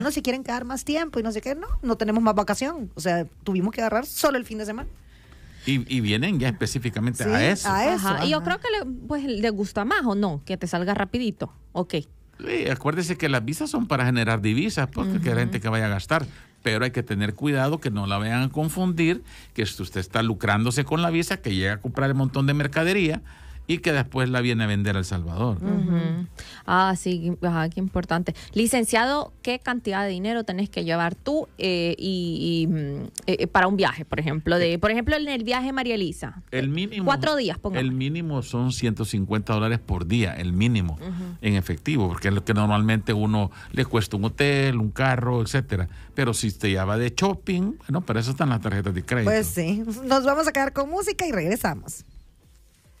no se quieren quedar más tiempo y no sé qué, no tenemos más vacación. O sea, tuvimos que agarrar solo el fin de semana. Y vienen ya específicamente Sí, a eso. Ajá. Y yo creo que le gusta más o no, que te salga rapidito. Ok. Sí, acuérdese que las visas son para generar divisas, porque hay gente que vaya a gastar. Pero hay que tener cuidado que no la vayan a confundir, que usted está lucrándose con la visa, que llega a comprar un montón de mercadería y que después la viene a vender a El Salvador. Sí, qué importante. Licenciado, ¿qué cantidad de dinero tenés que llevar tú para un viaje, por ejemplo? Por ejemplo, en el viaje María Elisa. El mínimo. 4 días, pongamos. El mínimo son $150 por día, el mínimo, en efectivo, porque es lo que normalmente uno le cuesta un hotel, un carro, etcétera. Pero si usted ya va de shopping, bueno, para eso están las tarjetas de crédito. Pues sí, nos vamos a quedar con música y regresamos.